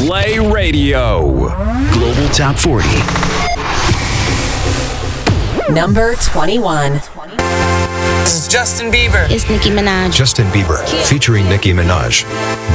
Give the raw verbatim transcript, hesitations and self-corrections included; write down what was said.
Play Radio. Global Top forty. Number twenty-one. This is Justin Bieber. It's Nicki Minaj. Justin Bieber featuring Nicki Minaj.